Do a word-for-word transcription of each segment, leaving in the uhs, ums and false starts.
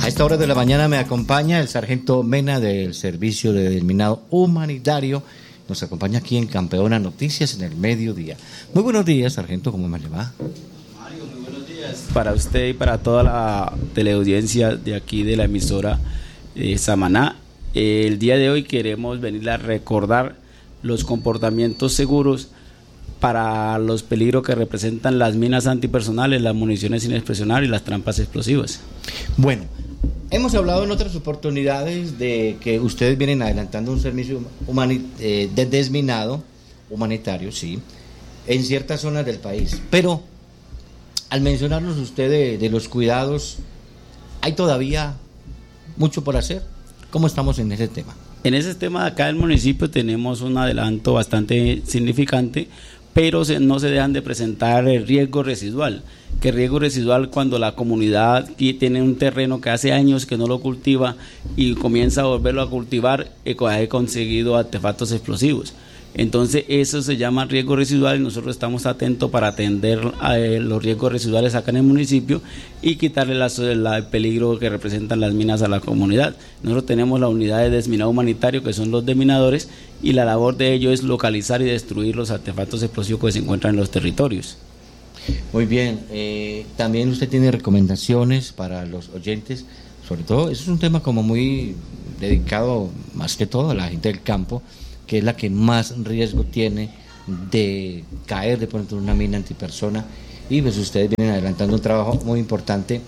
A esta hora de la mañana me acompaña el sargento Mena del Servicio de Desminado Humanitario. Nos acompaña aquí en Campeona Noticias en el mediodía. Muy buenos días, sargento, ¿cómo me le va? Mario, muy buenos días para usted y para toda la teleaudiencia de aquí de la emisora eh, Samaná. Eh, el día de hoy queremos venir a recordar los comportamientos seguros para los peligros que representan las minas antipersonales, las municiones sin explosionar y las trampas explosivas. Bueno, hemos hablado en otras oportunidades de que ustedes vienen adelantando un servicio humani- eh, de desminado humanitario, sí, en ciertas zonas del país. Pero al mencionarnos usted de, de los cuidados, ¿hay todavía mucho por hacer? ¿Cómo estamos en ese tema? En ese tema de acá del municipio tenemos un adelanto bastante significante, pero se, no se dejan de presentar el riesgo residual, que riesgo residual cuando la comunidad tiene un terreno que hace años que no lo cultiva y comienza a volverlo a cultivar, eh, ha conseguido artefactos explosivos. Entonces eso se llama riesgo residual y nosotros estamos atentos para atender a eh, los riesgos residuales acá en el municipio y quitarle la, la, el peligro que representan las minas a la comunidad. Nosotros tenemos la unidad de desminado humanitario, que son los desminadores, y la labor de ellos es localizar y destruir los artefactos explosivos que se encuentran en los territorios. Muy bien, eh, también usted tiene recomendaciones para los oyentes, sobre todo, eso es un tema como muy dedicado más que todo a la gente del campo, que es la que más riesgo tiene de caer de pronto en una mina antipersona, y pues ustedes vienen adelantando un trabajo muy importante.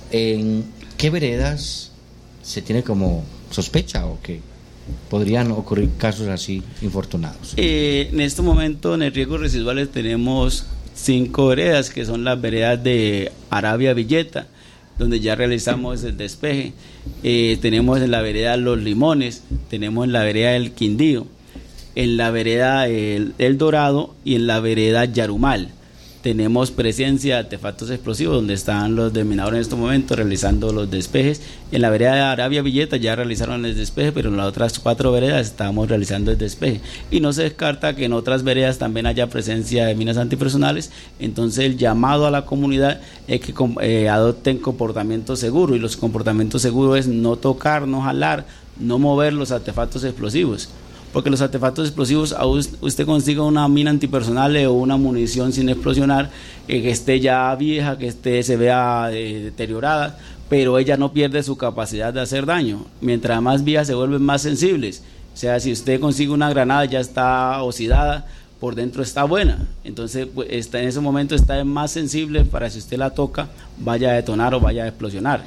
¿En qué veredas se tiene como sospecha o que podrían ocurrir casos así infortunados? Eh, en este momento en el riesgo residuales tenemos cinco veredas, que son las veredas de Arabia Villeta, donde ya realizamos el despeje. Eh, tenemos en la vereda Los Limones, tenemos en la vereda El Quindío, en la vereda El, El Dorado y en la vereda Yarumal. Tenemos presencia de artefactos explosivos donde están los desminadores en estos momentos realizando los despejes. En la vereda de Arabia Villeta ya realizaron el despeje, pero en las otras cuatro veredas estamos realizando el despeje. Y no se descarta que en otras veredas también haya presencia de minas antipersonales. Entonces el llamado a la comunidad es que eh, adopten comportamientos seguros, y los comportamientos seguros es no tocar, no jalar, no mover los artefactos explosivos. Porque los artefactos explosivos, a usted consiga una mina antipersonal o una munición sin explosionar, eh, que esté ya vieja, que esté se vea eh, deteriorada, pero ella no pierde su capacidad de hacer daño. Mientras más viejas se vuelven más sensibles. O sea, si usted consigue una granada ya está oxidada, por dentro está buena. Entonces, pues, está, en ese momento está más sensible para si usted la toca, vaya a detonar o vaya a explosionar.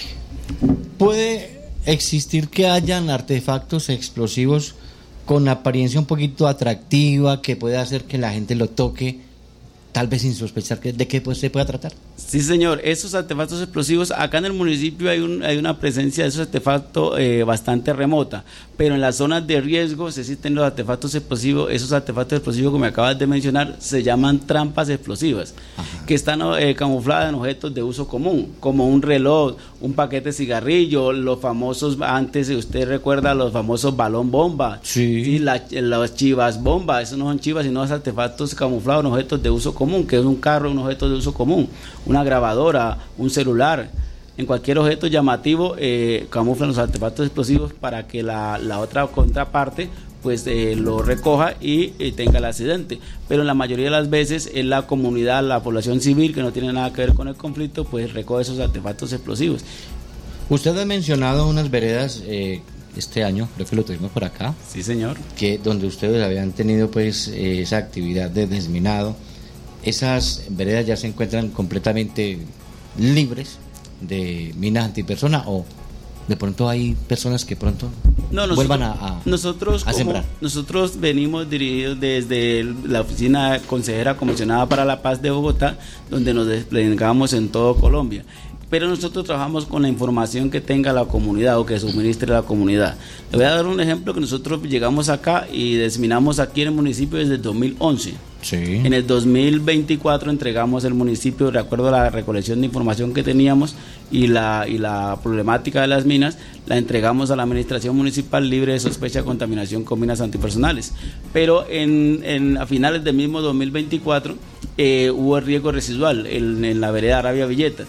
¿Puede existir que hayan artefactos explosivos con apariencia un poquito atractiva, que puede hacer que la gente lo toque, tal vez sin sospechar que, de qué pues, se pueda tratar? Sí, señor, esos artefactos explosivos, acá en el municipio hay, un, hay una presencia de esos artefactos eh, bastante remota, pero en las zonas de riesgo se existen los artefactos explosivos. Esos artefactos explosivos que me acabas de mencionar se llaman trampas explosivas. Ajá. Que están eh, camufladas en objetos de uso común, como un reloj, un paquete de cigarrillo, los famosos, antes usted recuerda los famosos balón bomba, sí. Sí, la, las chivas bomba, esos no son chivas sino los artefactos camuflados en objetos de uso común, que es un carro, un objeto de uso común, una grabadora, un celular. En cualquier objeto llamativo eh, camuflan los artefactos explosivos para que la, la otra contraparte pues eh, lo recoja y eh, tenga el accidente. Pero en la mayoría de las veces es la comunidad, la población civil, que no tiene nada que ver con el conflicto, pues recoge esos artefactos explosivos. Usted ha mencionado unas veredas eh, este año, creo que lo tuvimos por acá. Sí, señor. Que donde ustedes habían tenido pues eh, esa actividad de desminado. Esas veredas ya se encuentran completamente libres de minas antipersona, o de pronto hay personas que pronto no, nosotros, vuelvan a, a, nosotros, a sembrar. Como, nosotros venimos dirigidos desde la oficina consejera comisionada para la paz de Bogotá, donde nos desplegamos en todo Colombia. Pero nosotros trabajamos con la información que tenga la comunidad o que suministre la comunidad. Le voy a dar un ejemplo, que nosotros llegamos acá y desminamos aquí en el municipio desde el dos mil once. Sí. En el dos mil veinticuatro entregamos el municipio, de acuerdo a la recolección de información que teníamos y la, y la problemática de las minas, la entregamos a la administración municipal libre de sospecha de contaminación con minas antipersonales. Pero en, en, a finales del mismo dos mil veinticuatro eh, hubo riesgo residual en, en la vereda Arabia Villeta.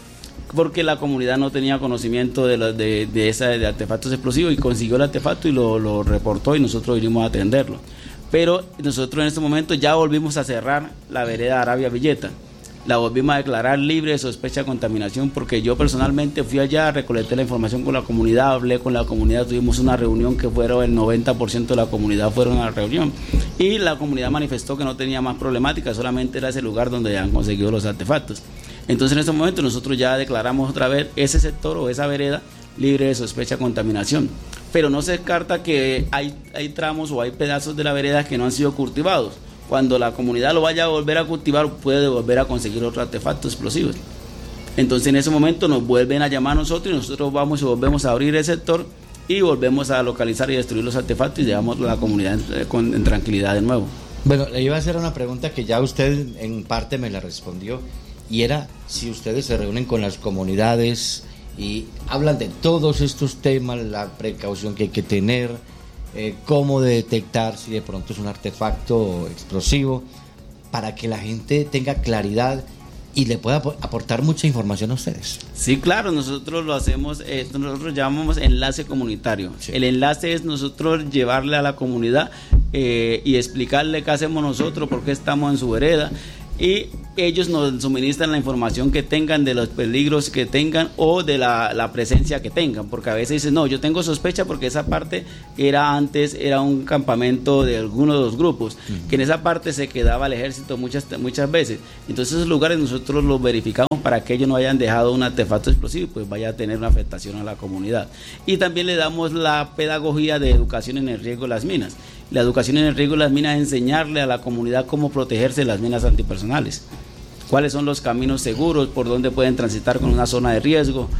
porque la comunidad no tenía conocimiento de, lo, de, de, esa, de artefactos explosivos y consiguió el artefacto y lo, lo reportó y nosotros vinimos a atenderlo. Pero nosotros en este momento ya volvimos a cerrar la vereda Arabia Villeta, la volvimos a declarar libre de sospecha de contaminación porque yo personalmente fui allá, recolecté la información con la comunidad, hablé con la comunidad, tuvimos una reunión que fueron el noventa por ciento de la comunidad fueron a la reunión y la comunidad manifestó que no tenía más problemática, solamente era ese lugar donde han conseguido los artefactos. Entonces en este momento nosotros ya declaramos otra vez ese sector o esa vereda libre de sospecha de contaminación, pero no se descarta que hay, hay tramos o hay pedazos de la vereda que no han sido cultivados. Cuando la comunidad lo vaya a volver a cultivar puede volver a conseguir otros artefactos explosivos. Entonces en ese momento nos vuelven a llamar a nosotros y nosotros vamos y volvemos a abrir el sector y volvemos a localizar y destruir los artefactos y llevamos a la comunidad en, con, en tranquilidad de nuevo. Bueno, le iba a hacer una pregunta que ya usted en parte me la respondió y era si ustedes se reúnen con las comunidades y hablan de todos estos temas, la precaución que hay que tener, eh, cómo detectar si de pronto es un artefacto explosivo, para que la gente tenga claridad y le pueda aportar mucha información a ustedes. Sí, claro, nosotros lo hacemos, eh, nosotros llamamos enlace comunitario. Sí. El enlace es nosotros llevarle a la comunidad eh, y explicarle qué hacemos nosotros, por qué estamos en su vereda, y ellos nos suministran la información que tengan de los peligros que tengan o de la, la presencia que tengan, porque a veces dicen, no, yo tengo sospecha porque esa parte era antes, era un campamento de alguno de los grupos, uh-huh. que en esa parte se quedaba el ejército muchas, muchas veces, entonces esos lugares nosotros los verificamos para que ellos no hayan dejado un artefacto explosivo y pues vaya a tener una afectación a la comunidad. Y también le damos la pedagogía de educación en el riesgo de las minas. La educación en el riesgo de las minas es enseñarle a la comunidad cómo protegerse de las minas antipersonales, cuáles son los caminos seguros, por dónde pueden transitar con una zona de riesgo,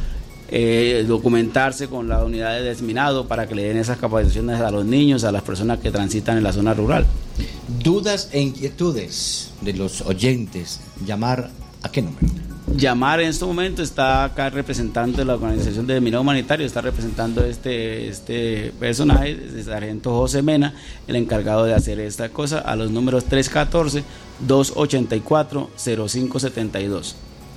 eh, documentarse con la unidad de desminado para que le den esas capacitaciones a los niños, a las personas que transitan en la zona rural. Dudas e inquietudes de los oyentes, llamar ¿a qué número? Llamar en este momento, está acá representando la organización de desminado humanitario, está representando este, este personaje, el sargento José Mena, el encargado de hacer esta cosa, a los números tres uno cuatro, dos ocho cuatro, cero cinco siete dos.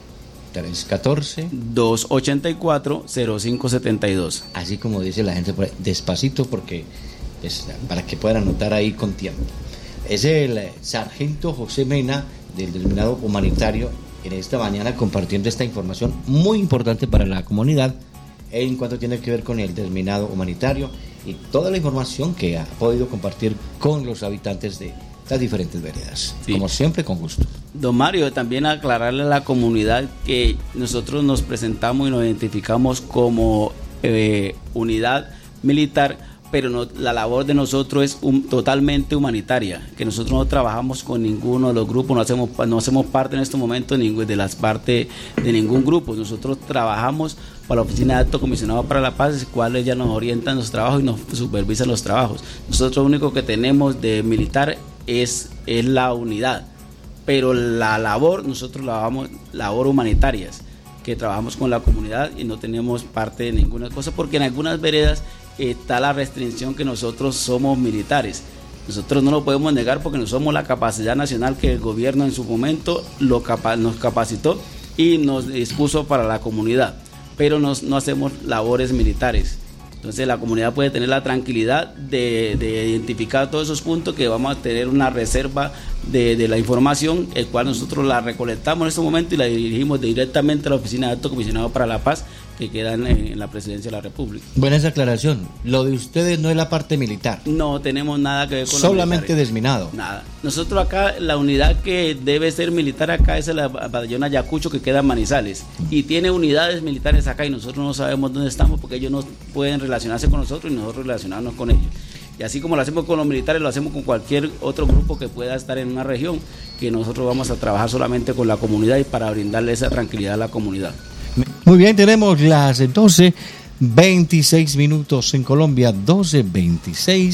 tres uno cuatro, dos ocho cuatro, cero cinco siete dos. Así como dice la gente por ahí, despacito porque es para que puedan anotar ahí con tiempo. Es el sargento José Mena del desminado humanitario en esta mañana compartiendo esta información muy importante para la comunidad en cuanto tiene que ver con el desminado humanitario y toda la información que ha podido compartir con los habitantes de las diferentes veredas. Sí. Como siempre, con gusto. Don Mario, también aclararle a la comunidad que nosotros nos presentamos y nos identificamos como eh, unidad militar, pero no, la labor de nosotros es un, totalmente humanitaria, que nosotros no trabajamos con ninguno de los grupos, no hacemos, no hacemos parte en este momento de las partes de ningún grupo, nosotros trabajamos para la Oficina de Alto Comisionado para la Paz, el cual ella nos orienta en los trabajos y nos supervisa los trabajos. Nosotros lo único que tenemos de militar es, es la unidad, pero la labor, nosotros lavamos labor humanitarias, que trabajamos con la comunidad y no tenemos parte de ninguna cosa, porque en algunas veredas está la restricción que nosotros somos militares. Nosotros no lo podemos negar porque no somos la capacidad nacional que el gobierno en su momento lo capa- nos capacitó y nos dispuso para la comunidad, pero nos, no hacemos labores militares. Entonces la comunidad puede tener la tranquilidad de, de identificar todos esos puntos, que vamos a tener una reserva de, de la información, el cual nosotros la recolectamos en este momento y la dirigimos directamente a la Oficina de Alto Comisionado para la Paz, que queda en, en la Presidencia de la República. Buena esa aclaración. Lo de ustedes no es la parte militar. No tenemos nada que ver con solamente desminado. Nada. Nosotros acá, la unidad que debe ser militar acá es el batallón Ayacucho, que queda en Manizales, y tiene unidades militares acá y nosotros no sabemos dónde estamos porque ellos no pueden relacionarse con nosotros y nosotros relacionarnos con ellos. Y así como lo hacemos con los militares, lo hacemos con cualquier otro grupo que pueda estar en una región, que nosotros vamos a trabajar solamente con la comunidad y para brindarle esa tranquilidad a la comunidad. Muy bien, tenemos las doce veintiséis minutos en Colombia, doce veintiséis.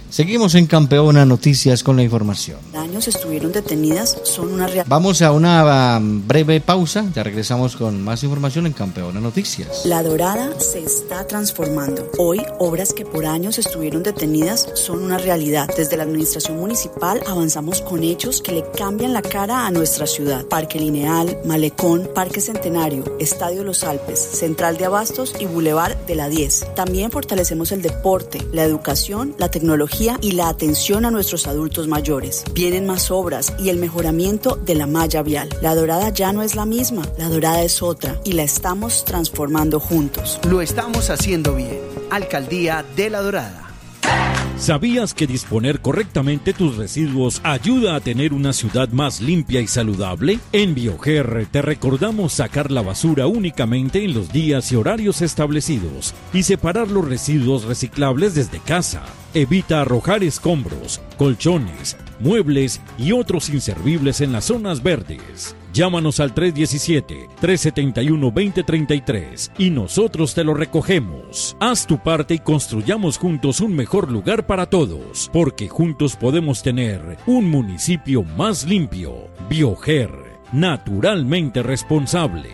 Seguimos en Campeona Noticias con la información. Años estuvieron detenidas son una realidad. Vamos a una um, breve pausa, ya regresamos con más información en Campeona Noticias. La Dorada se está transformando. Hoy, obras que por años estuvieron detenidas son una realidad. Desde la administración municipal avanzamos con hechos que le cambian la cara a nuestra ciudad. Parque Lineal, Malecón, Parque Centenario, Estadio Los Alpes, Central de Abastos y Boulevard de la diez. También fortalecemos el deporte, la educación, la tecnología y la atención a nuestros adultos mayores. Vienen más obras y el mejoramiento de la malla vial. La Dorada ya no es la misma, la Dorada es otra y la estamos transformando juntos. Lo estamos haciendo bien. Alcaldía de La Dorada. ¿Sabías que disponer correctamente tus residuos ayuda a tener una ciudad más limpia y saludable? En Bioger te recordamos sacar la basura únicamente en los días y horarios establecidos y separar los residuos reciclables desde casa. Evita arrojar escombros, colchones, muebles y otros inservibles en las zonas verdes. Llámanos al tres uno siete, tres siete uno, dos cero tres tres y nosotros te lo recogemos. Haz tu parte y construyamos juntos un mejor lugar para todos, porque juntos podemos tener un municipio más limpio. Bioger, naturalmente responsable.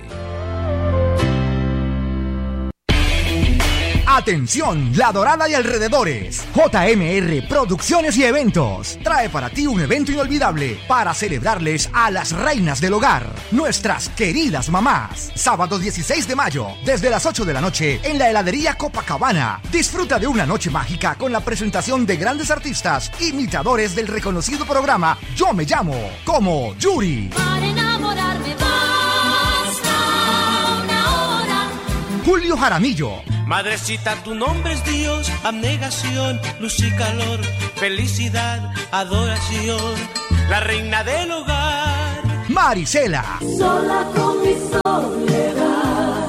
Atención, La Dorada y alrededores. J M R Producciones y Eventos trae para ti un evento inolvidable para celebrarles a las reinas del hogar, nuestras queridas mamás. Sábado dieciséis de mayo, desde las ocho de la noche, en la heladería Copacabana. Disfruta de una noche mágica con la presentación de grandes artistas, imitadores del reconocido programa Yo Me Llamo, como Yuri. Para enamorarme basta una hora. Julio Jaramillo. Madrecita, tu nombre es Dios, abnegación, luz y calor, felicidad, adoración, la reina del hogar. Marisela. Sola con mi soledad,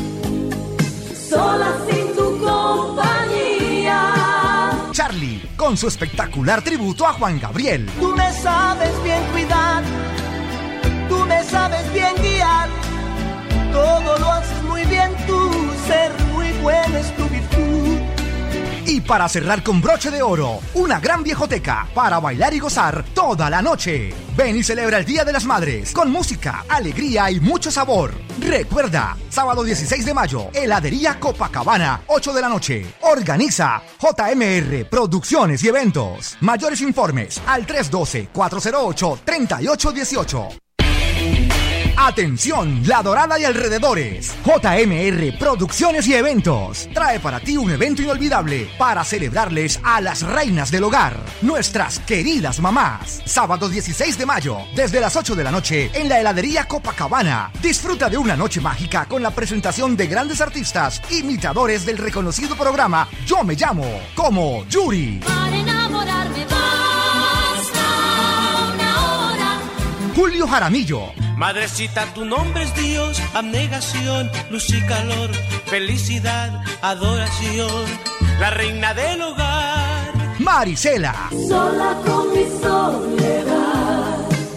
sola sin tu compañía. Charlie, con su espectacular tributo a Juan Gabriel. Tú me sabes bien cuidar, tú me sabes bien guiar, todo lo haces muy bien tú, ser muy bueno es tu virtud. Y para cerrar con broche de oro, una gran viejoteca para bailar y gozar toda la noche. Ven y celebra el Día de las Madres con música, alegría y mucho sabor. Recuerda, sábado dieciséis de mayo, heladería Copacabana, ocho de la noche. Organiza J M R Producciones y Eventos. Mayores informes al tres uno dos, cuatro cero ocho, tres ocho uno ocho. Atención, La Dorada y alrededores. J M R Producciones y Eventos trae para ti un evento inolvidable para celebrarles a las reinas del hogar, nuestras queridas mamás. Sábado dieciséis de mayo, desde las ocho de la noche, en la heladería Copacabana. Disfruta de una noche mágica con la presentación de grandes artistas, imitadores del reconocido programa Yo Me Llamo, como Yuri. Para enamorarme basta una hora. Julio Jaramillo. Madrecita, tu nombre es Dios, abnegación, luz y calor, felicidad, adoración, la reina del hogar. Marisela. Sola con mi soledad,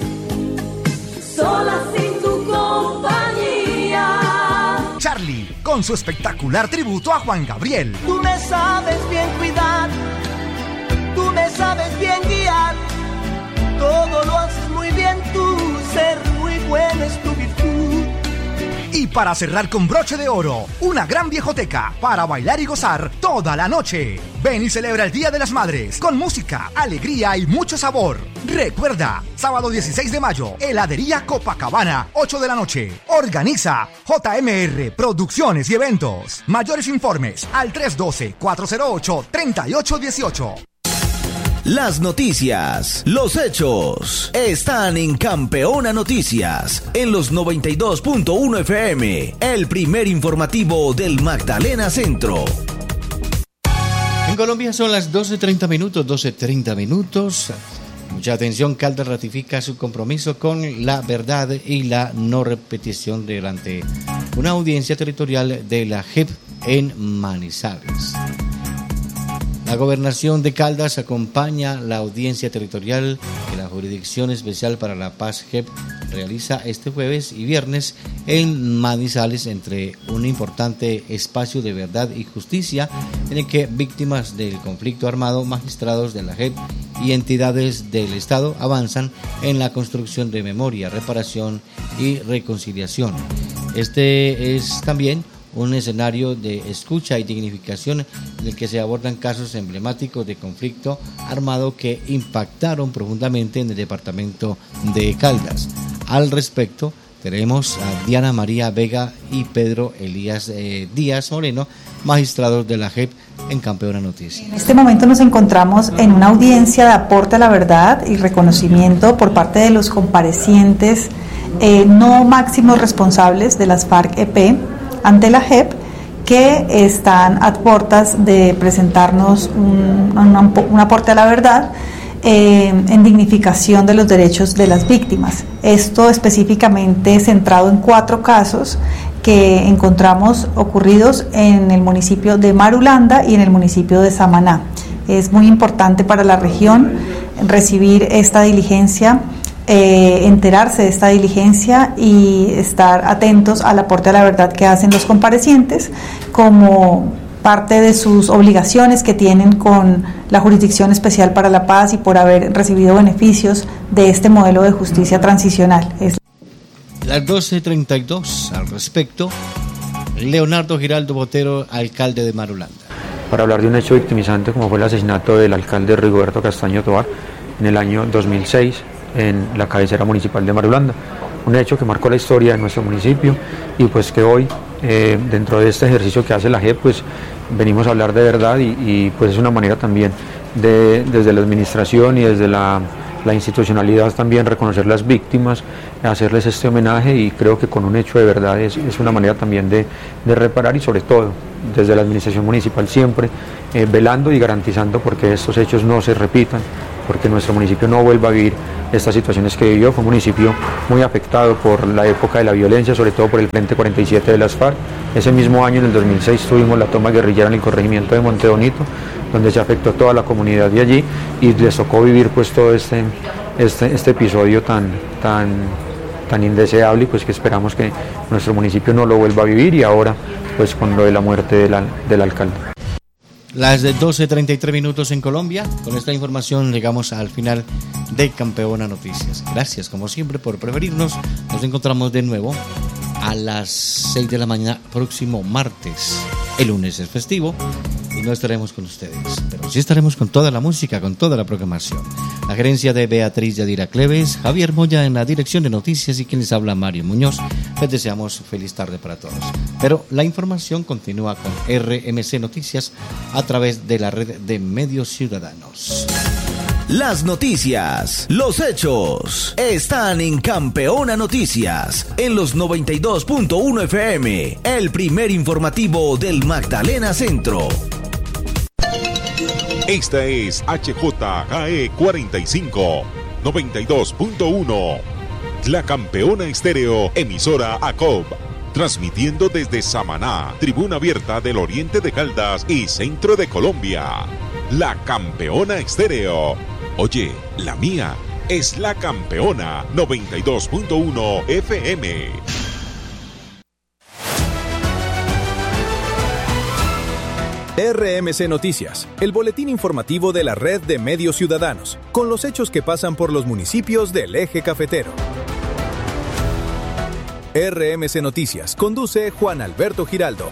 sola sin tu compañía. Charlie, con su espectacular tributo a Juan Gabriel. Tú me sabes bien cuidar, tú me sabes bien guiar, todo lo haces muy bien tú, ser muy bueno es tu virtud. Y para cerrar con broche de oro, una gran viejoteca para bailar y gozar toda la noche. Ven y celebra el Día de las Madres con música, alegría y mucho sabor. Recuerda, sábado dieciséis de mayo, heladería Copacabana, ocho de la noche. Organiza J M R Producciones y Eventos. Mayores informes al tres uno dos, cuatro cero ocho, tres ocho uno ocho. Las noticias, los hechos, están en Campeona Noticias, en los noventa y dos punto uno F M, el primer informativo del Magdalena Centro. En Colombia son las doce treinta minutos, doce treinta minutos. Mucha atención, Caldas ratifica su compromiso con la verdad y la no repetición durante una audiencia territorial de la J E P en Manizales. La Gobernación de Caldas acompaña la audiencia territorial de la Jurisdicción Especial para la Paz J E P realiza este jueves y viernes en Manizales, entre un importante espacio de verdad y justicia en el que víctimas del conflicto armado, magistrados de la J E P y entidades del Estado avanzan en la construcción de memoria, reparación y reconciliación. Este es también un escenario de escucha y dignificación en el que se abordan casos emblemáticos de conflicto armado que impactaron profundamente en el departamento de Caldas. Al respecto, tenemos a Diana María Vega y Pedro Elías eh, Díaz Moreno, magistrados de la J E P, en Campeona Noticias. En este momento nos encontramos en una audiencia de aporte a la verdad y reconocimiento por parte de los comparecientes eh, no máximos responsables de las FARC-E P ante la J E P, que están a puertas de presentarnos un, un, un aporte a la verdad eh, en dignificación de los derechos de las víctimas. Esto específicamente centrado en cuatro casos que encontramos ocurridos en el municipio de Marulanda y en el municipio de Samaná. Es muy importante para la región recibir esta diligencia, Eh, enterarse de esta diligencia y estar atentos al aporte a la verdad que hacen los comparecientes como parte de sus obligaciones que tienen con la Jurisdicción Especial para la Paz y por haber recibido beneficios de este modelo de justicia transicional. Es... Las doce treinta y dos, al respecto, Leonardo Giraldo Botero, alcalde de Marulanda. Para hablar de un hecho victimizante como fue el asesinato del alcalde Rigoberto Castaño Tovar en el año dos mil seis, en la cabecera municipal de Marulanda, un hecho que marcó la historia de nuestro municipio y pues que hoy eh, dentro de este ejercicio que hace la J E P pues venimos a hablar de verdad y, y pues es una manera también de desde la administración y desde la, la institucionalidad también reconocer las víctimas, hacerles este homenaje y creo que con un hecho de verdad es, es una manera también de, de reparar y sobre todo desde la administración municipal siempre eh, velando y garantizando porque estos hechos no se repitan, porque nuestro municipio no vuelva a vivir estas situaciones que vivió. Fue un municipio muy afectado por la época de la violencia, sobre todo por el Frente cuarenta y siete de las FARC. Ese mismo año, en el dos mil seis, tuvimos la toma guerrillera en el corregimiento de Monte Bonito, donde se afectó a toda la comunidad de allí y les tocó vivir pues todo este, este, este episodio tan, tan, tan indeseable y pues que esperamos que nuestro municipio no lo vuelva a vivir y ahora pues con lo de la muerte del, del alcalde. Las de doce treinta y tres minutos en Colombia. Con esta información llegamos al final de Campeona Noticias. Gracias, como siempre, por preferirnos. Nos encontramos de nuevo a las seis de la mañana próximo martes. El lunes es festivo y no estaremos con ustedes, pero sí estaremos con toda la música, con toda la programación. La gerencia de Beatriz Yadira Cleves, Javier Moya en la dirección de noticias y quien les habla, Mario Muñoz. Les deseamos feliz tarde para todos. Pero la información continúa con R M C Noticias a través de la red de medios ciudadanos. Las noticias, los hechos, están en Campeona Noticias, en los noventa y dos punto uno F M, el primer informativo del Magdalena Centro. Esta es H J K E cuarenta y cinco, noventa y dos punto uno, La Campeona Estéreo, emisora A C O B, transmitiendo desde Samaná, tribuna abierta del oriente de Caldas y centro de Colombia. La Campeona Estéreo. Oye, la mía es La Campeona, noventa y dos punto uno F M. R M C Noticias, el boletín informativo de la red de medios ciudadanos, con los hechos que pasan por los municipios del eje cafetero. R M C Noticias, conduce Juan Alberto Giraldo.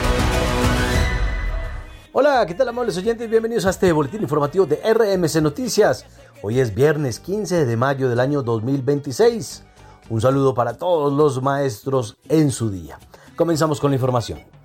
Hola, ¿qué tal, amables oyentes? Bienvenidos a este boletín informativo de R M C Noticias. Hoy es viernes quince de mayo del año dos mil veintiséis. Un saludo para todos los maestros en su día. Comenzamos con la información.